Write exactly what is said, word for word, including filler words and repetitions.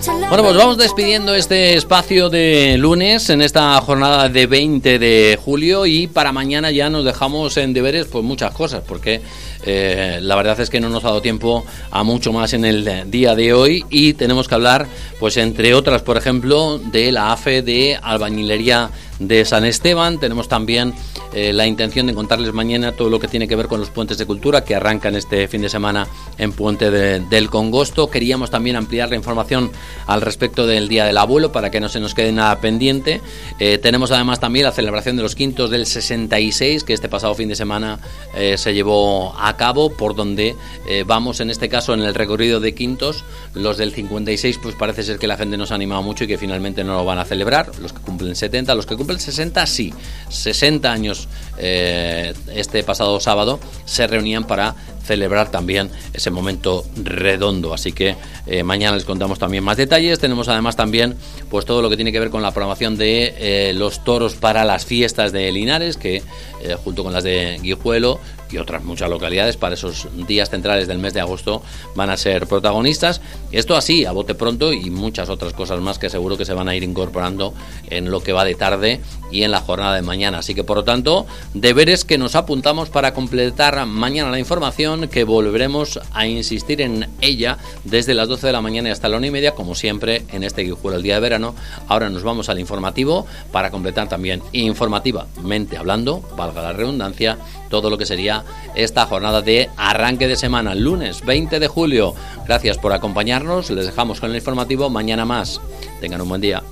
Bueno, pues vamos despidiendo este espacio de lunes en esta jornada de veinte de julio, y para mañana ya nos dejamos en deberes pues muchas cosas, porque eh, la verdad es que no nos ha dado tiempo a mucho más en el día de hoy, y tenemos que hablar, pues entre otras, por ejemplo, de la A F E de Albañilería de San Esteban. Tenemos también eh, la intención de contarles mañana todo lo que tiene que ver con los puentes de cultura que arrancan este fin de semana en Puente de, del Congosto. Queríamos también ampliar la información al respecto del Día del Abuelo para que no se nos quede nada pendiente. Eh, tenemos además también la celebración de los quintos del sesenta y seis, que este pasado fin de semana eh, se llevó a cabo, por donde eh, vamos en este caso en el recorrido de quintos. Los del cincuenta y seis pues parece ser que la gente nos ha animado mucho y que finalmente no lo van a celebrar. Los que cumplen setenta, los que cumplen sesenta sí, sesenta años eh, este pasado sábado se reunían para celebrar también ese momento redondo, así que eh, mañana les contamos también más detalles. Tenemos además también pues todo lo que tiene que ver con la programación de eh, los toros para las fiestas de Linares, que eh, junto con las de Guijuelo y otras muchas localidades para esos días centrales del mes de agosto van a ser protagonistas. Esto así, a bote pronto, y muchas otras cosas más que seguro que se van a ir incorporando en lo que va de tarde y en la jornada de mañana. Así que, por lo tanto, deberes que nos apuntamos para completar mañana la información, que volveremos a insistir en ella desde las doce de la mañana y hasta la una y media, como siempre, en este Guijuelo el día de verano. Ahora nos vamos al informativo para completar también informativamente hablando, valga la redundancia, todo lo que sería esta jornada de arranque de semana, lunes veinte de julio. Gracias por acompañarnos, les dejamos con el informativo. Mañana más. Tengan un buen día.